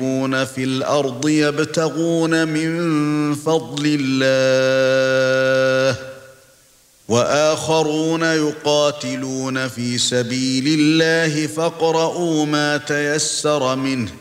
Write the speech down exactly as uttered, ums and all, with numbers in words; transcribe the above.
يضربون في الأرض يبتغون من فضل الله وآخرون يقاتلون في سبيل الله فاقرؤوا ما تيسر منه